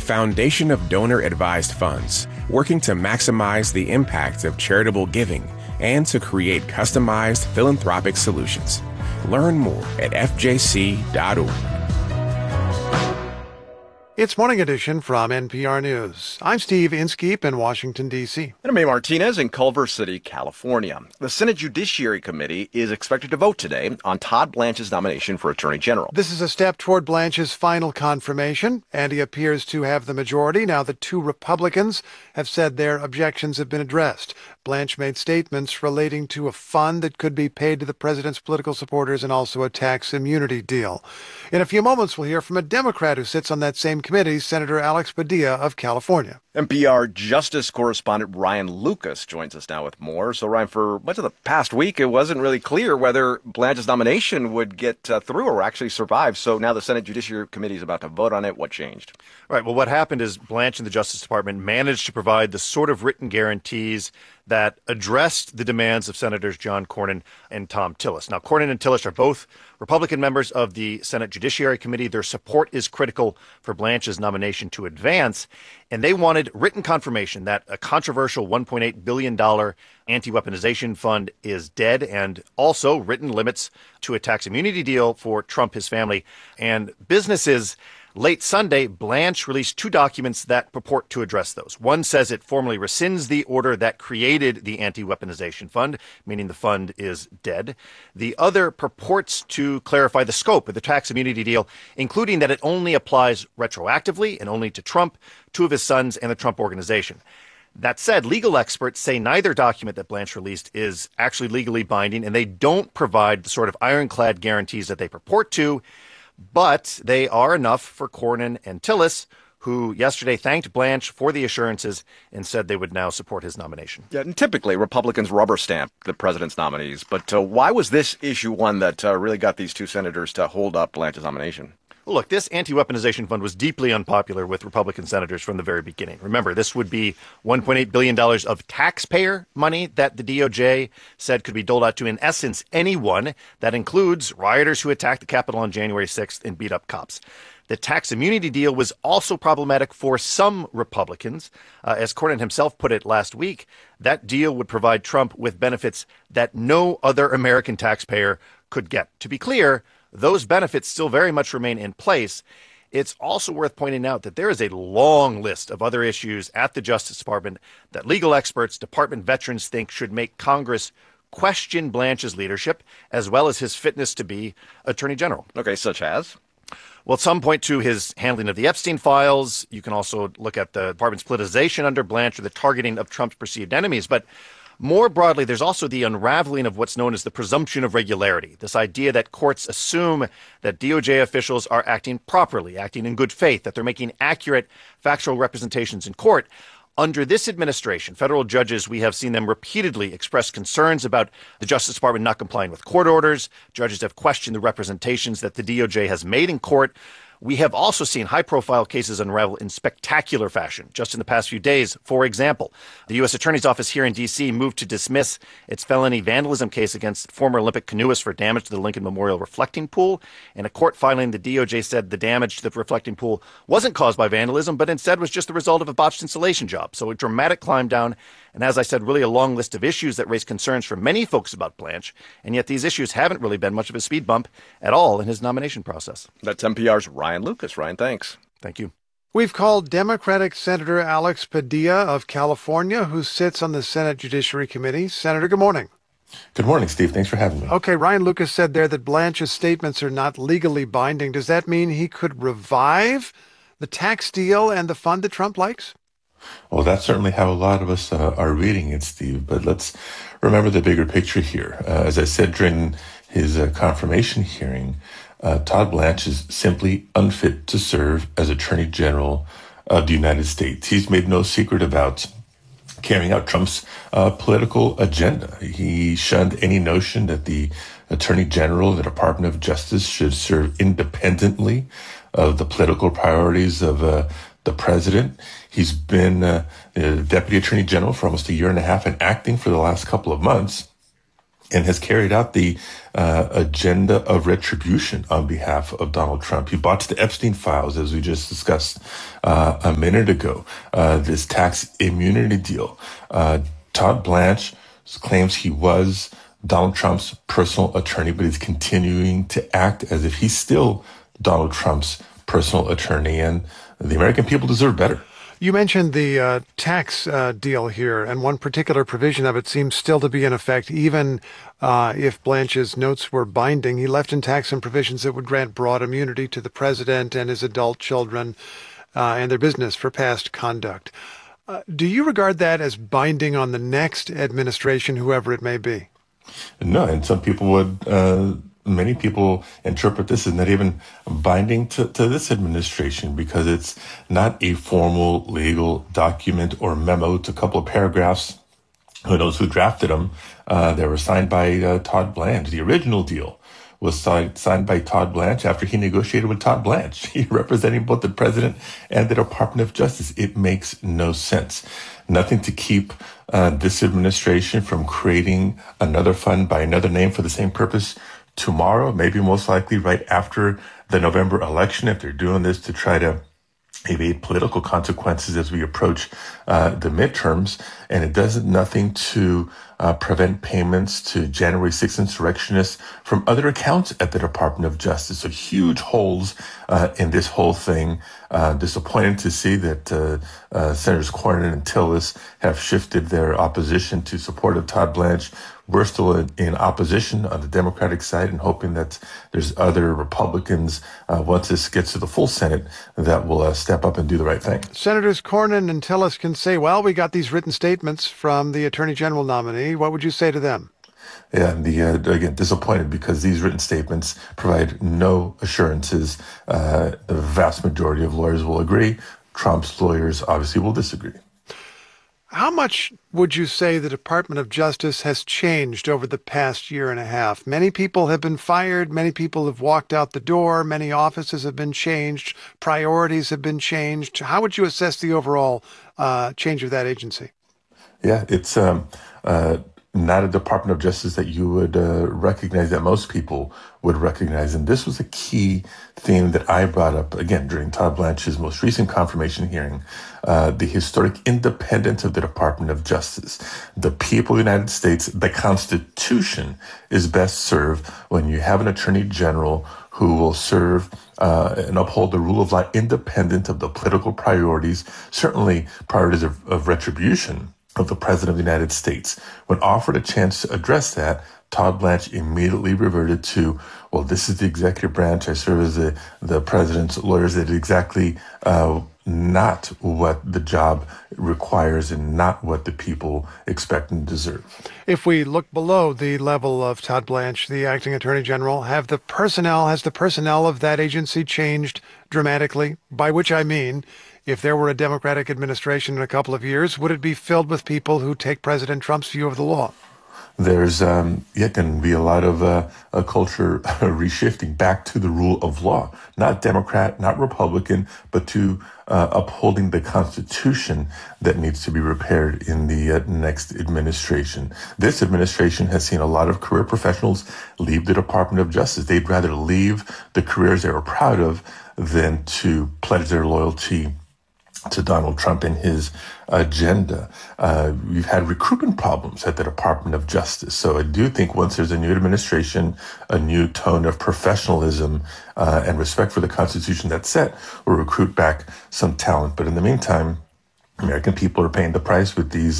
foundation of donor-advised funds working to maximize the impact of charitable giving and to create customized philanthropic solutions. Learn more at fjc.org. It's Morning Edition from NPR News. I'm Steve Inskeep in Washington, D.C. And I'm May Martinez in Culver City, California. The Senate Judiciary Committee is expected to vote today on Todd Blanche's nomination for Attorney General. This is a step toward Blanche's final confirmation, and he appears to have the majority now that two Republicans have said their objections have been addressed. Blanche made statements relating to a fund that could be paid to the president's political supporters and also a tax immunity deal. In a few moments, we'll hear from a Democrat who sits on that same committee, Senator Alex Padilla of California. NPR Justice correspondent Ryan Lucas joins us now with more. So, Ryan, for much of the past week, it wasn't really clear whether Blanche's nomination would get through or actually survive. So now the Senate Judiciary Committee is about to vote on it. What changed? Right. Well, what happened is Blanche and the Justice Department managed to provide the sort of written guarantees that addressed the demands of Senators John Cornyn and Thom Tillis. Now, Cornyn and Tillis are both Republican members of the Senate Judiciary Committee. Their support is critical for Blanche's nomination to advance, and they wanted written confirmation that a controversial $1.8 billion anti-weaponization fund is dead, and also written limits to a tax immunity deal for Trump, his family, and businesses. Late Sunday, Blanche released two documents that purport to address those. One says it formally rescinds the order that created the anti-weaponization fund, meaning the fund is dead. The other purports to clarify the scope of the tax immunity deal, including that it only applies retroactively and only to Trump, two of his sons, and the Trump Organization. That said, legal experts say neither document that Blanche released is actually legally binding, and they don't provide the sort of ironclad guarantees that they purport to. But they are enough for Cornyn and Tillis, who yesterday thanked Blanche for the assurances and said they would now support his nomination. Yeah, and typically Republicans rubber stamp the president's nominees. But why was this issue one that really got these two senators to hold up Blanche's nomination? Well, look, this anti-weaponization fund was deeply unpopular with Republican senators from the very beginning. Remember, this would be $1.8 billion of taxpayer money that the DOJ said could be doled out to, in essence, anyone. That includes rioters who attacked the Capitol on January 6th and beat up cops. The tax immunity deal was also problematic for some Republicans. As Cornyn himself put it last week, that deal would provide Trump with benefits that no other American taxpayer could get. To be clear, those benefits still very much remain in place. It's also worth pointing out that there is a long list of other issues at the Justice Department that legal experts, department veterans think should make Congress question Blanche's leadership as well as his fitness to be Attorney General. Okay, such as? Well, some point to his handling of the Epstein files. You can also look at the department's politicization under Blanche or the targeting of Trump's perceived enemies. But more broadly, there's also the unraveling of what's known as the presumption of regularity, this idea that courts assume that DOJ officials are acting properly, acting in good faith, that they're making accurate factual representations in court. Under this administration, federal judges, we have seen them repeatedly express concerns about the Justice Department not complying with court orders. Judges have questioned the representations that the DOJ has made in court. We have also seen high-profile cases unravel in spectacular fashion. Just in the past few days, for example, the U.S. Attorney's Office here in D.C. moved to dismiss its felony vandalism case against former Olympic canoeist for damage to the Lincoln Memorial reflecting pool. In a court filing, the DOJ said the damage to the reflecting pool wasn't caused by vandalism, but instead was just the result of a botched installation job. So a dramatic climb down, and as I said, really a long list of issues that raise concerns for many folks about Blanche, and yet these issues haven't really been much of a speed bump at all in his nomination process. That's NPR's Ryan Lucas. Ryan, thanks. Thank you. We've called Democratic Senator Alex Padilla of California, who sits on the Senate Judiciary Committee. Senator, good morning. Good morning, Steve. Thanks for having me. Okay, Ryan Lucas said there that Blanche's statements are not legally binding. Does that mean he could revive the tax deal and the fund that Trump likes? Well, that's certainly how a lot of us are reading it, Steve. But let's remember the bigger picture here. As I said during his confirmation hearing, Todd Blanche is simply unfit to serve as Attorney General of the United States. He's made no secret about carrying out Trump's political agenda. He shunned any notion that the Attorney General of the Department of Justice should serve independently of the political priorities of the president. He's been Deputy Attorney General for almost a year and a half and acting for the last couple of months. and has carried out the agenda of retribution on behalf of Donald Trump. He bought the Epstein files, as we just discussed a minute ago, this tax immunity deal. Todd Blanche claims he was Donald Trump's personal attorney, but he's continuing to act as if he's still Donald Trump's personal attorney, and the American people deserve better. You mentioned the tax deal here, and one particular provision of it seems still to be in effect, even if Blanche's notes were binding. He left intact some provisions that would grant broad immunity to the president and his adult children and their business for past conduct. Do you regard that as binding on the next administration, whoever it may be? No, and some people would... Many people interpret this as not even binding to this administration because it's not a formal legal document or memo. It's a couple of paragraphs. Who knows who drafted them? They were signed by Todd Blanche. The original deal was signed by Todd Blanche after he negotiated with Todd Blanche. He representing both the president and the Department of Justice. It makes no sense. Nothing to keep this administration from creating another fund by another name for the same purpose tomorrow, maybe most likely right after the November election, if they're doing this to try to evade political consequences as we approach the midterms. And it does nothing to prevent payments to January 6th insurrectionists from other accounts at the Department of Justice. So huge holes in this whole thing. Disappointed to see that Senators Cornyn and Tillis have shifted their opposition to support of Todd Blanche. We're still in opposition on the Democratic side and hoping that there's other Republicans, once this gets to the full Senate, that will step up and do the right thing. Senators Cornyn and Tillis can say, well, we got these written statements from the Attorney General nominee. What would you say to them? Yeah, and again, disappointed because these written statements provide no assurances. The vast majority of lawyers will agree. Trump's lawyers obviously will disagree. How much would you say the Department of Justice has changed over the past year and a half? Many people have been fired. Many people have walked out the door. Many offices have been changed. Priorities have been changed. How would you assess the overall change of that agency? Yeah, it's not a Department of Justice that you would recognize, that most people would recognize. And this was a key theme that I brought up, again, during Todd Blanche's most recent confirmation hearing, the historic independence of the Department of Justice. The people of the United States, the Constitution is best served when you have an Attorney General who will serve and uphold the rule of law independent of the political priorities, certainly priorities of retribution of the President of the United States. When offered a chance to address that, Todd Blanche immediately reverted to, well, this is the executive branch. I serve as the president's lawyers. That is exactly not what the job requires and not what the people expect and deserve. If we look below the level of Todd Blanche, the acting attorney general, has the personnel of that agency changed dramatically? By which I mean, if there were a Democratic administration in a couple of years, would it be filled with people who take President Trump's view of the law? There's can be a lot of a culture reshifting back to the rule of law, not Democrat, not Republican, but to upholding the Constitution that needs to be repaired in the next administration. This administration has seen a lot of career professionals leave the Department of Justice. They'd rather leave the careers they were proud of than to pledge their loyalty to Donald Trump and his agenda. We've had recruitment problems at the Department of Justice. So I do think once there's a new administration, a new tone of professionalism and respect for the Constitution that's set, we'll recruit back some talent. But in the meantime, American people are paying the price with these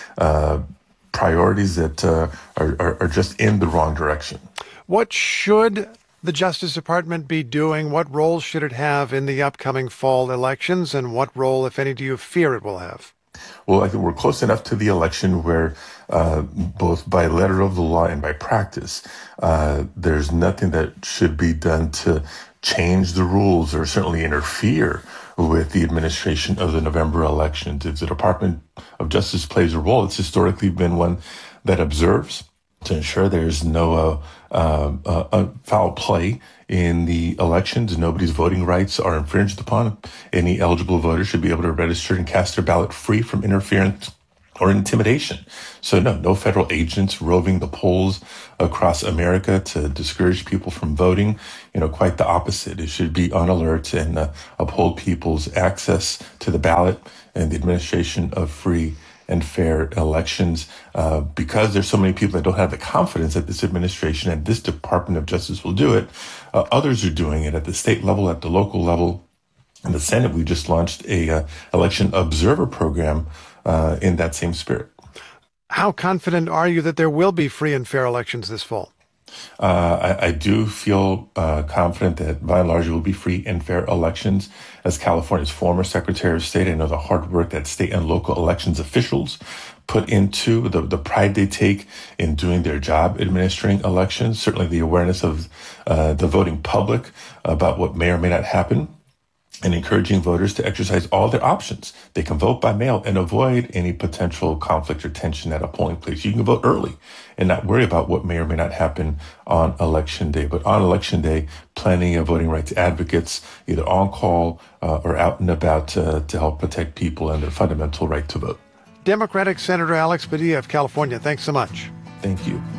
priorities that are just in the wrong direction. What should the Justice Department be doing? What role should it have in the upcoming fall elections, and what role, if any, do you fear it will have? Well, I think we're close enough to the election where both by letter of the law and by practice, there's nothing that should be done to change the rules or certainly interfere with the administration of the November elections. If the Department of Justice plays a role, it's historically been one that observes to ensure there's no foul play in the elections. Nobody's voting rights are infringed upon. Any eligible voter should be able to register and cast their ballot free from interference or intimidation. So no federal agents roving the polls across America to discourage people from voting. Quite the opposite. It should be on alert and uphold people's access to the ballot and the administration of free and fair elections. Because there's so many people that don't have the confidence that this administration and this Department of Justice will do it, others are doing it at the state level, at the local level. In the Senate, we just launched a election observer program in that same spirit. How confident are you that there will be free and fair elections this fall? I do feel confident that by and large it will be free and fair elections. As California's former Secretary of State, I know the hard work that state and local elections officials put into the pride they take in doing their job administering elections, certainly the awareness of the voting public about what may or may not happen, and encouraging voters to exercise all their options. They can vote by mail and avoid any potential conflict or tension at a polling place. You can vote early and not worry about what may or may not happen on Election Day. But on Election Day, plenty of voting rights advocates, either on call or out and about to help protect people and their fundamental right to vote. Democratic Senator Alex Padilla of California, thanks so much. Thank you.